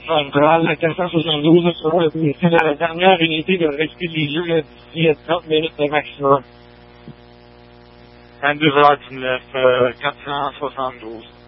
centrale, la 472 sera c'est la dernière unité de rester des lieux d'ici à 30 minutes de maximum. 22h19, 472.